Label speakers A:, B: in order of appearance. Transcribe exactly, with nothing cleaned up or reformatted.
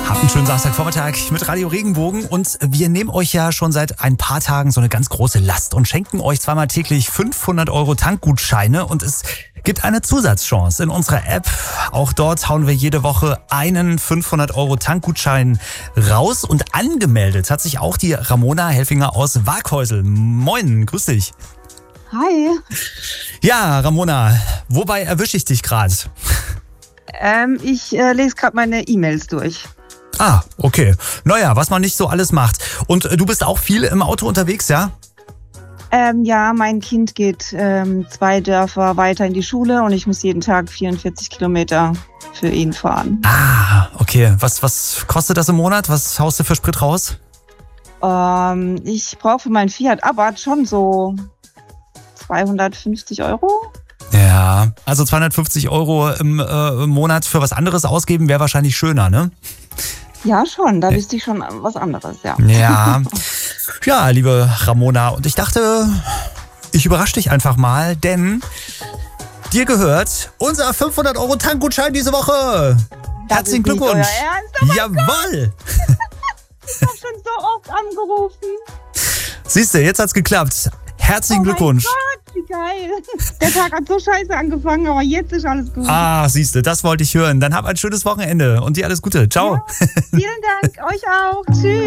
A: Habt einen schönen Samstagvormittag mit Radio Regenbogen und wir nehmen euch ja schon seit ein paar Tagen so eine ganz große Last und schenken euch zweimal täglich fünfhundert Euro Tankgutscheine und es gibt eine Zusatzchance in unserer App. Auch dort hauen wir jede Woche einen fünfhundert Euro Tankgutschein raus und angemeldet hat sich auch die Ramona Helfinger aus Waaghäusel. Moin, grüß dich.
B: Hi.
A: Ja, Ramona, wobei erwische ich dich gerade?
B: Ähm, ich äh, lese gerade meine E-Mails durch.
A: Ah, okay. Naja, was man nicht so alles macht. Und äh, du bist auch viel im Auto unterwegs, ja?
B: Ähm, ja, mein Kind geht ähm, zwei Dörfer weiter in die Schule und ich muss jeden Tag vierundvierzig Kilometer für ihn fahren.
A: Ah, okay. Was, was kostet das im Monat? Was haust du für Sprit raus?
B: Ähm, ich brauche für meinen Fiat Abarth schon so zweihundertfünfzig Euro.
A: Ja, also zweihundertfünfzig Euro im, äh, im Monat für was anderes ausgeben wäre wahrscheinlich schöner, ne?
B: Ja, schon. Da wüsste ich schon was anderes, ja.
A: Ja. Ja, liebe Ramona. Und ich dachte, ich überrasche dich einfach mal, denn dir gehört unser fünfhundert Euro Tankgutschein diese Woche.
B: Das
A: Herzlichen
B: ist nicht
A: Glückwunsch.
B: euer Ernst? Oh mein
A: Jawohl.
B: Ich habe schon so oft angerufen.
A: Siehst du, jetzt hat's geklappt. Herzlichen
B: Oh mein
A: Glückwunsch.
B: Gott, wie geil. Der Tag hat so scheiße angefangen, aber jetzt ist alles gut.
A: Ah, siehst du, das wollte ich hören. Dann hab ein schönes Wochenende und dir alles Gute. Ciao.
B: Ja, vielen Dank, euch auch. Tschüss.